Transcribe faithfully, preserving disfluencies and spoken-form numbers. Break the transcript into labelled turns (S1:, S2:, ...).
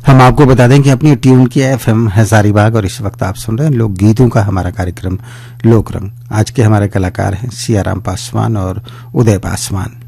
S1: हम आपको बता दें कि अपनी ट्यून की एफएम हजारीबाग और इस वक्त आप सुन रहे हैं लोक गीतों का हमारा कार्यक्रम लोक रंग। आज के हमारे कलाकार हैं सियाराम पासवान और उदय पासवान।